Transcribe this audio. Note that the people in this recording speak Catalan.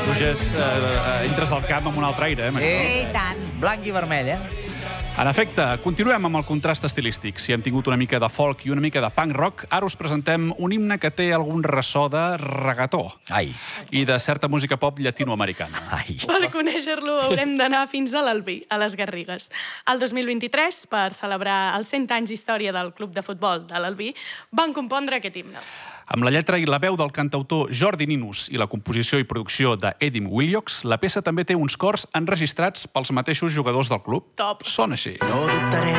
Roger, entres al camp amb un altre aire, Sí, i tant. Blanc i vermell, En efecte, continuem amb el contrast estilístic. Si hem tingut una mica de folk i una mica de punk rock, ara us presentem un himne que té algun ressò de regató. Ai. I de certa música pop llatinoamericana. Ai. Per conèixer-lo haurem d'anar fins a l'Albi, a les Garrigues. El 2023, per celebrar els 100 anys d'història del club de futbol de l'Albi, van compondre aquest himne. Amb la lletra i la veu del cantautor Jordi Ninus i la composició i producció d'Edim Willocks, la peça també té uns cors enregistrats pels mateixos jugadors del club. Top. Sona així. No dubtaré